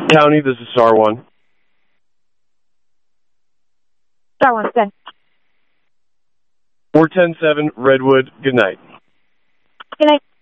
County, this is Star One. Star One, good. 410-7 Redwood, good night. Good night.